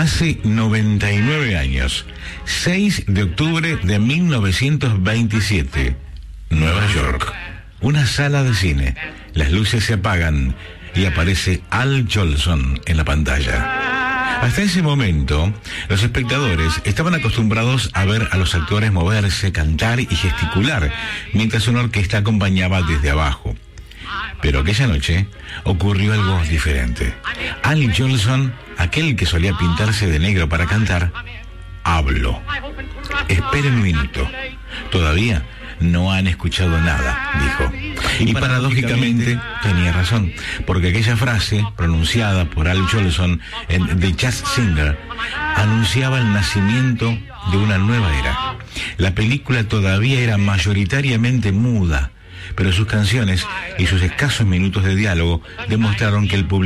Hace 99 años, 6 de octubre de 1927, Nueva York. Una sala de cine. Las luces se apagan y aparece Al Jolson en la pantalla. Hasta ese momento, los espectadores estaban acostumbrados a ver a los actores moverse, cantar y gesticular, mientras una orquesta acompañaba desde abajo. Pero aquella noche ocurrió algo diferente. Al Jolson, aquel que solía pintarse de negro para cantar, habló. Esperen un minuto. Todavía no han escuchado nada, dijo. Y paradójicamente tenía razón, porque aquella frase, pronunciada por Al Jolson en The Jazz Singer, anunciaba el nacimiento de una nueva era. La película todavía era mayoritariamente muda, pero sus canciones y sus escasos minutos de diálogo demostraron que el público